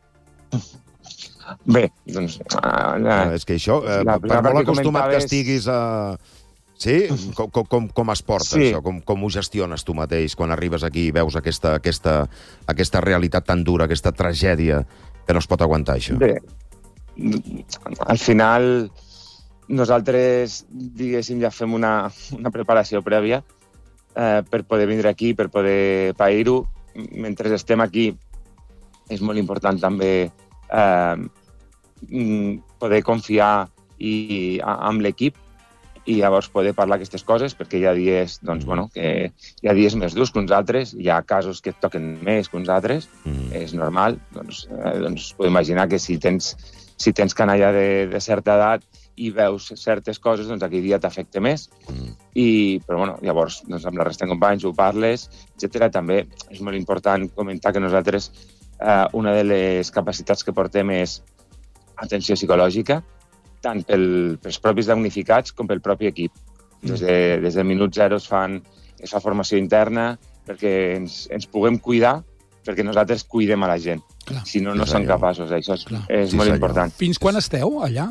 Bé, doncs... És que això, per molt acostumat que estiguis a... Sí? Com es porta això? Com ho gestiones tu mateix quan arribes aquí i veus aquesta realitat tan dura, aquesta tragèdia que no es pot aguantar, això? Bé, al final nosaltres, diguéssim, ja fem una preparació prèvia per poder vindre aquí, per poder pair-ho, mentre estem aquí és molt important també poder confiar amb l'equip i llavors poder parlar aquestes coses, perquè hi ha dies, doncs, bueno, que hi ha dies més durs que uns altres, hi ha casos que et toquen més que uns altres, és normal, doncs podeu imaginar que si tens canalla de certa edat i veus certes coses, doncs aquell dia t'afecta més. Però, bueno, llavors, doncs, amb la resta de companys ho parles, etc. També és molt important comentar que nosaltres una de les capacitats que portem és atenció psicològica, tant pels propis damnificats com pel propi equip. Des del minut zero es fa formació interna perquè ens puguem cuidar, perquè nosaltres cuidem a la gent. Si no, no som capaços. Això és molt important. Fins quan esteu allà?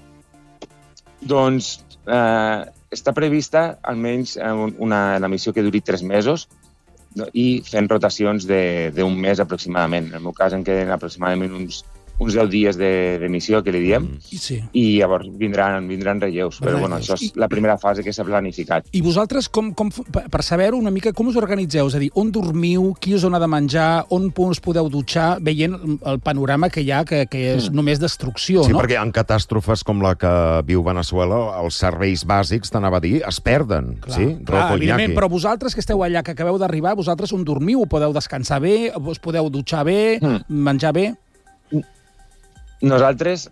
Doncs està prevista almenys una missió que duri 3 mesos i fent rotacions d'un mes aproximadament. En el meu cas en queden aproximadament uns 10 dies de missió, que li diem, i llavors vindran relleus. Però bueno, això és la primera fase que s'ha planificat. I vosaltres, per saber-ho una mica, com us organitzeu? És a dir, on dormiu, qui us dona de menjar, on us podeu dutxar, veient el panorama que hi ha, que és només destrucció, no? Sí, perquè en catàstrofes com la que viu Veneçuela, els serveis bàsics, t'anava a dir, es perden. Evidentment, però vosaltres que esteu allà, que acabeu d'arribar, vosaltres on dormiu? Podeu descansar bé? Us podeu dutxar bé? Menjar bé? Nosaltres,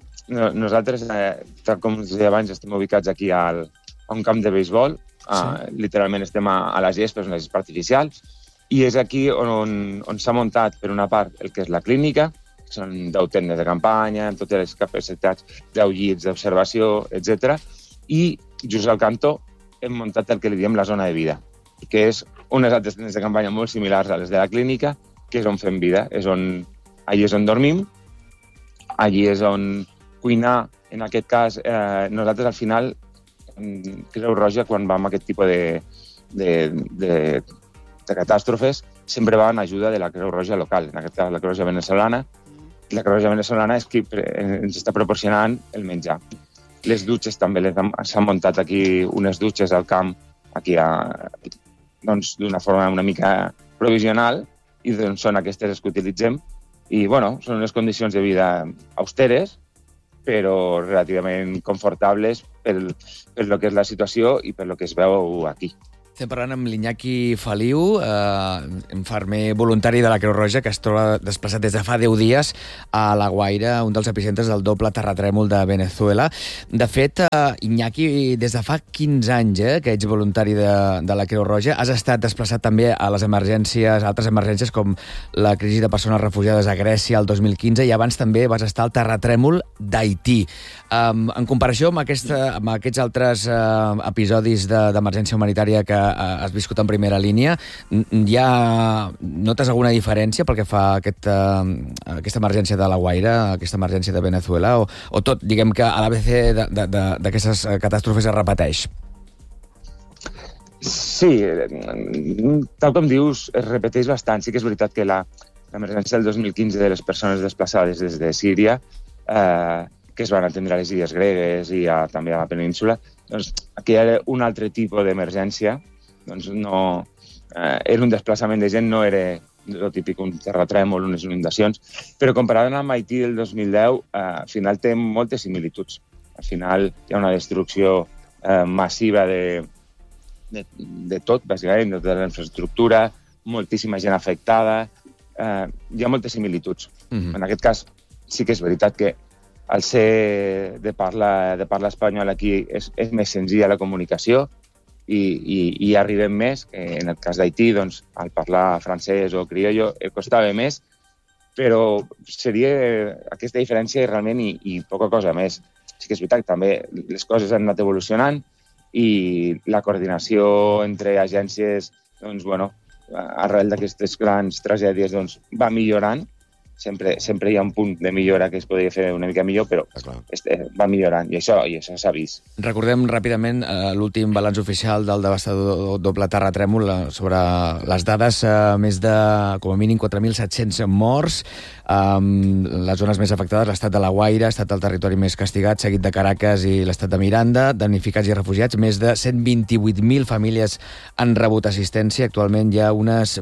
tal com us deia abans, estem ubicats aquí a un camp de beisbol. Literalment estem a la gespa, és una gespa artificial, i és aquí on s'ha muntat, per una part, el que és la clínica, que són 10 tendes de campanya, amb totes les capacitats, 10 llits d'observació, etc. I just al cantó hem muntat el que li diem la zona de vida, que és unes altres tendes de campanya molt similars a les de la clínica, que és on fem vida, allí és on dormim, allí és on cuinar. En aquest cas, nosaltres al final, Creu Roja, quan vam a aquest tipus de catàstrofes, sempre va en ajuda de la Creu Roja local, en aquest cas la Creu Roja venezolana. La Creu Roja venezolana és qui ens està proporcionant el menjar. Les dutxes també, s'han muntat aquí unes dutxes al camp, aquí d'una forma una mica provisional, i són aquestes que utilitzem. I, bueno, són unes condicions de vida austeres, però relativament confortables per lo que és la situació i per lo que es veu aquí. Estem parlant amb l'Iñaki Feliu, infermer voluntari de la Creu Roja, que es troba desplaçat des de fa 10 dies a La Guaira, un dels epicentres del doble terratrèmol de Venezuela. De fet, Iñaki, des de fa 15 anys que ets voluntari de la Creu Roja, has estat desplaçat també a les emergències, altres emergències com la crisi de persones refugiades a Grècia el 2015, i abans també vas estar al terratrèmol d'Haití. En comparació amb aquests altres episodis d'emergència humanitària que has viscut en primera línia, notes alguna diferència pel que fa a aquesta emergència de La Guaira, aquesta emergència de Venezuela, o tot, diguem que a l'ABC d'aquestes catàstrofes es repeteix? Sí, tal com dius, es repeteix bastant. Sí que és veritat que l'emergència del 2015 de les persones desplaçades des de Síria, que es van atendre a les illes gregues i també a la península, doncs aquí era un altre tipus d'emergència. Doncs no, era un desplaçament de gent, no era el típic un terratrèmol, unes inundacions, però comparat amb Haití del 2010, al final té moltes similituds. Al final hi ha una destrucció massiva de tot, bàsicament, de tota la infraestructura, moltíssima gent afectada, hi ha moltes similituds. En aquest cas, sí que és veritat que al ser de parla espanyol aquí és més senzilla la comunicació i arribem més. En el cas d'Haití, doncs, al parlar francès o criollo, costava més, però seria aquesta diferència realment i poca cosa més. Sí que és veritat que també les coses han anat evolucionant i la coordinació entre agències, doncs, bueno, arrel d'aquestes grans tragèdies, doncs, va millorant sempre hi ha un punt de millora que es podria fer una mica millor, però va millorant, i això s'ha vist. Recordem ràpidament l'últim balanç oficial del devastador doble terratrèmol sobre les dades, més de, com a mínim, 4.700 morts. Les zones més afectades, l'estat de La Guaira, ha estat el territori més castigat, seguit de Caracas i l'estat de Miranda. Damnificats i refugiats, més de 128.000 famílies han rebut assistència. Actualment hi ha unes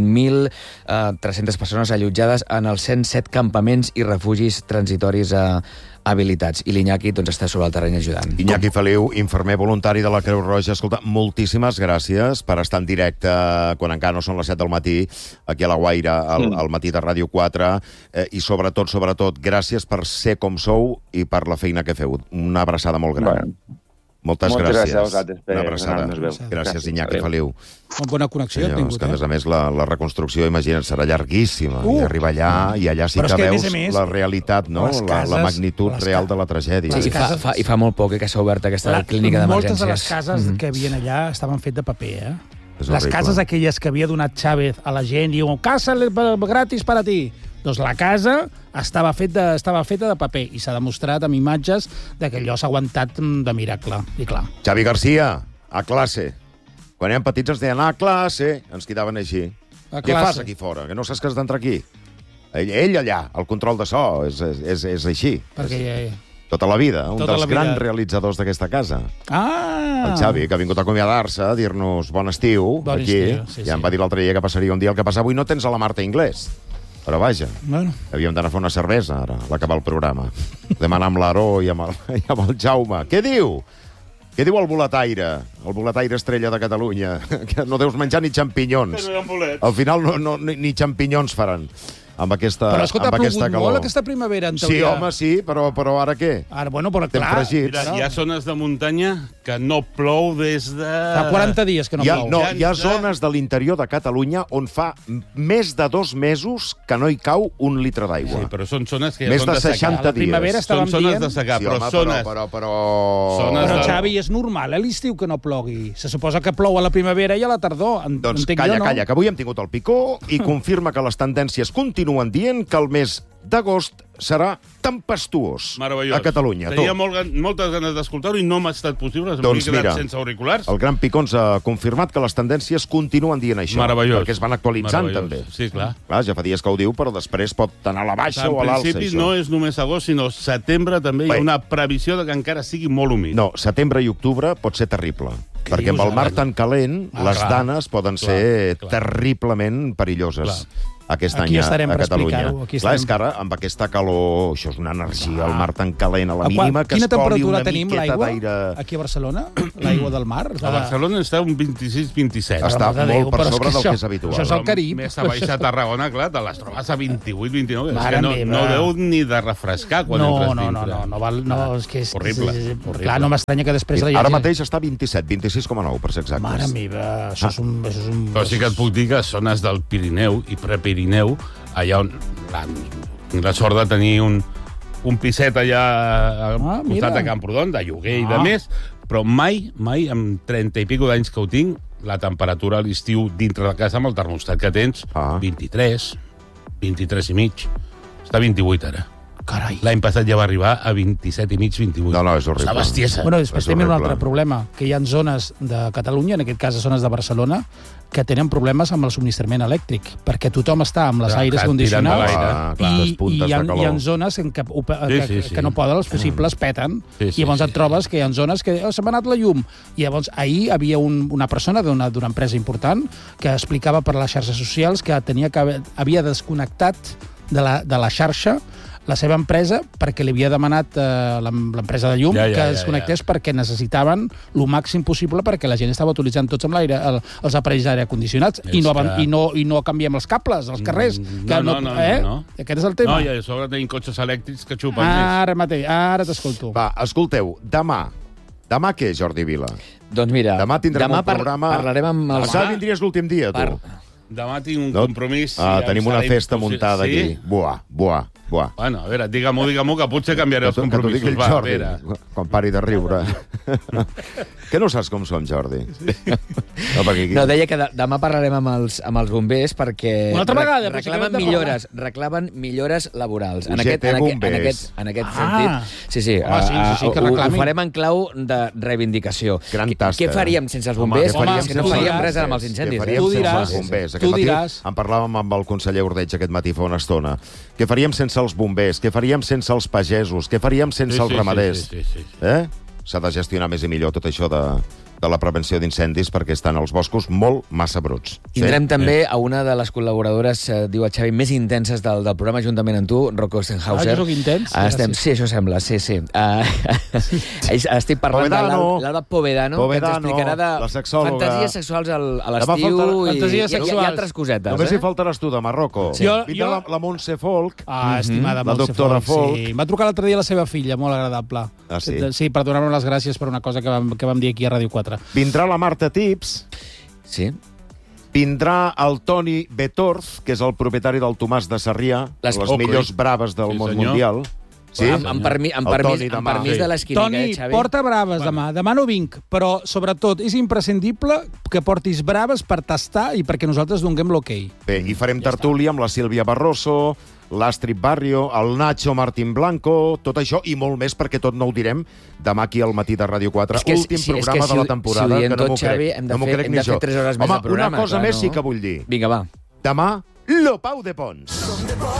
20.300 persones allotjades en els 107 campaments i refugis transitoris habilitats. I l'Iñaki està sobre el terreny ajudant. Iñaki Feliu, infermer voluntari de la Creu Roja. Escolta, moltíssimes gràcies per estar en directe quan encara no són les 7 del matí, aquí a La Guaira, al matí de Ràdio 4, i sobretot, gràcies per ser com sou i per la feina que feu. Una abraçada molt gran. Moltes gràcies a vosaltres per donar-nos veu. Gràcies, Iñaki Feliu. Bona connexió hem tingut. A més, la reconstrucció, imagina't, serà llarguíssima. I arribar allà, i allà sí que veus la realitat, la magnitud real de la tragèdia. I fa molt poc que s'ha obert aquesta clínica d'emergències. Moltes de les cases que havien allà estaven fet de paper, Les cases aquelles que havia donat Chávez a la gent, diu, casa gratis per a ti. Doncs la casa estava feta de paper i s'ha demostrat amb imatges que allò s'ha aguantat de miracle. I clar. Xavi García, a classe. Quan érem petits ens deien a classe, ens quedaven així. Què fas aquí fora? Que no saps que has d'entrar aquí? Ell allà, el control de so, és així. Tota la vida, un dels grans realitzadors d'aquesta casa. El Xavi, que ha vingut a acomiadar-se, a dir-nos bon estiu, aquí. Ja em va dir l'altre dia que passaria un dia. El que passa avui no tens a la Marta Inglés. Però vaja, havíem d'anar a fer una cervesa, ara, a l'acabar el programa. Vam anar amb l'Aró i amb el Jaume. Què diu? Què diu el boletaire? El boletaire estrella de Catalunya. Que no deus menjar ni xampinyons. Al final ni xampinyons faran. Amb aquesta calor. Però escolta, ha plogut molt aquesta primavera, en teoria. Sí, home, sí, però ara què? Ara, bueno, però clar... Mira, hi ha zones de muntanya que no plou des de... Fa 40 dies que no plou. No, hi ha zones de l'interior de Catalunya on fa més de 2 mesos que no hi cau un litre d'aigua. Sí, però són zones que ja són de 60 dies. Són zones de secar, però zones... Però, Xavi, és normal, a l'estiu que no plogui. Se suposa que plou a la primavera i a la tardor. Doncs calla, que avui hem tingut el Picó i confirma que les tendències continuen dient que el mes d'agost serà tempestuós a Catalunya. Tenia moltes ganes d'escoltar-ho i no m'ha estat possible. Doncs mira, sense auriculars. El Gran Picó ens ha confirmat que les tendències continuen dient això. Meravellós. Perquè es van actualitzant, també. Sí, clar. Ja fa dies que ho diu, però després pot anar a la baixa o a l'alça. En principi no és només agost, sinó setembre també hi ha una previsió de que encara sigui molt humit. No, setembre i octubre pot ser terrible. Perquè amb el mar tan calent, les danes poden ser terriblement perilloses. Aquest any a Catalunya. Clar, és que ara, amb aquesta calor, això és una energia, el mar tan calent a la mínima, que es coli una miqueta d'aire... Aquí a Barcelona, l'aigua del mar? A Barcelona està un 26-27. Està molt per sobre del que és habitual. Això és el Carib. Més a baix a Tarragona, clar, te les trobes a 28-29. És que no deu ni de refrescar quan entres dintre. No, és que és... Horrible. Clar, no m'estranya que després... Ara mateix està 27, 26,9, per ser exactes. Mare meva, això és un... Però sí que et puc dir que zones del Pirineu i prepirineu, allà on la sort de tenir un piset allà al costat de Camprodon, de lloguer i de més, però mai, amb 30 i pico d'anys que ho tinc, la temperatura a l'estiu dintre de casa amb el termostat que tens, 23, 23 i mig, està a 28 ara. Carai. L'any passat ja va arribar a 27 i mig, 28. No, és horrible. És una bestiesa. Bueno, després tenim un altre problema, que hi ha zones de Catalunya, en aquest cas zones de Barcelona, que tenen problemes amb el subministrament elèctric, perquè tothom està amb les aires condicionats i hi ha zones que no poden, els fusibles peten, i llavors et trobes que hi ha zones que se m'ha anat la llum. I llavors ahir havia una persona d'una empresa important que explicava per les xarxes socials que havia desconnectat de la xarxa la seva empresa perquè li havia demanat l'empresa de llum que es connectés perquè necessitaven el màxim possible perquè la gent estava utilitzant tots amb l'aire els aparells d'aire condicionats i no canviem els cables als carrers. No. Aquest és el tema. No, i a sobre tenim cotxes elèctrics que xupen més. Ara t'escolto. Va, escolteu, demà què, Jordi Vila? Doncs mira, demà tindrem un programa... Parlarem amb els... Ara vindries l'últim dia, tu. Demà tinc un compromís. Tenim una festa muntada aquí. Buah. Bueno, a veure, digue-m'ho, que potser canviaré els compromisos. Que t'ho digui el Jordi, quan pari de riure. Que no saps com som, Jordi? No, deia que demà parlarem amb els bombers perquè reclamen millores laborals. En aquest sentit, sí, ho farem en clau de reivindicació. Què faríem sense els bombers? Que no faríem res amb els incendis. Tu diràs. En parlàvem amb el conseller Ordeig aquest matí fa una estona. Què faríem sense els bombers? Què faríem sense els pagesos? Què faríem sense els ramaders? S'ha de gestionar més i millor tot això de la prevenció d'incendis perquè estan els boscos molt massa bruts. Tindrem també a una de les col·laboradores, diu el Xavi, més intenses del programa, juntament amb tu, Rocco Stenhauser. Jo soc intens? Sí, això sembla, sí. Estic parlant de l'Alba Povedano, que ens explicarà de fantasies sexuals a l'estiu i altres cosetes. Només hi faltaràs tu demà, Rocco. Vindrà la Montse Folk, estimada la doctora Folk. Em va trucar l'altre dia la seva filla, molt agradable. Sí, per donar-me les gràcies per una cosa que vam dir aquí a Ràdio 4. Vindrà la Marta Tips. Sí. Vindrà el Toni Betorz, que és el propietari del Tomàs de Sarrià, les millors braves del món mundial. Sí? Amb permís de l'esquiniga, Toni, Xavi. porta braves demà. Demà no vinc, però sobretot és imprescindible que portis braves per tastar i perquè nosaltres donem l'ok. Bé, i farem tertúlia amb la Sílvia Barroso, l'Astrid Barrio, el Nacho Martín Blanco, tot això i molt més, perquè tot no ho direm demà aquí al matí de Ràdio 4. Últim programa de la temporada, que no m'ho crec. No m'ho crec ni jo. Home, una cosa més sí que vull dir. Vinga, va. Demà, Lo Pau de Pons.